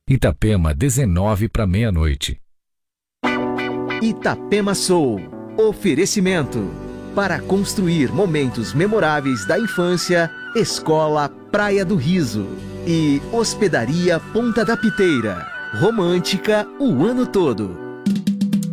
Itapema, 19 para meia-noite. Itapema Soul. Oferecimento. Para construir momentos memoráveis da infância, Escola Praia do Riso. E Hospedaria Ponta da Piteira. Romântica o ano todo.